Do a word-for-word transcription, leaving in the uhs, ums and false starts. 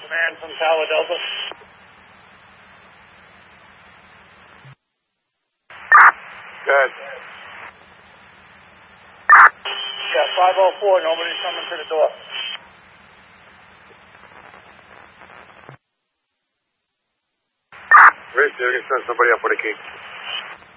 Command from Tower Delta. Good. Yeah, five oh four, nobody's coming to the door. Rich, you can send somebody up with a key.